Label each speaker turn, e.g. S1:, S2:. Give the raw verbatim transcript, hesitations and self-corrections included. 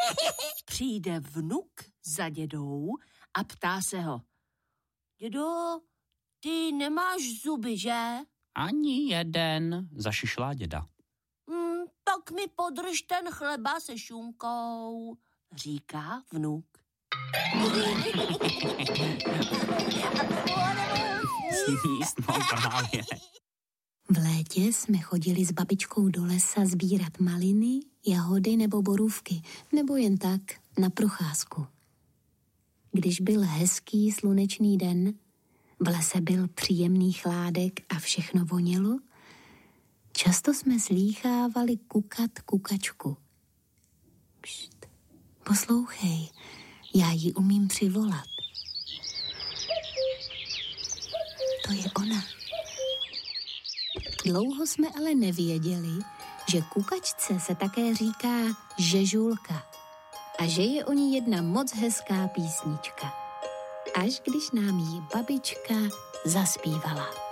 S1: Přijde vnuk za dědou a ptá se ho. Dědo, ty nemáš zuby, že?
S2: Ani jeden, zašišlá děda.
S1: Hmm, tak mi podrž ten chleba se šunkou, říká vnuk.
S3: V létě jsme chodili s babičkou do lesa sbírat maliny, jahody nebo borůvky, nebo jen tak na procházku. Když byl hezký slunečný den, v lese byl příjemný chládek a všechno vonělo, často jsme slýchávali kukat kukačku. Pšt, poslouchej, já ji umím přivolat. To je ona. Dlouho jsme ale nevěděli, že kukačce se také říká žežulka a že je o ní jedna moc hezká písnička. Až když nám ji babička zaspívala.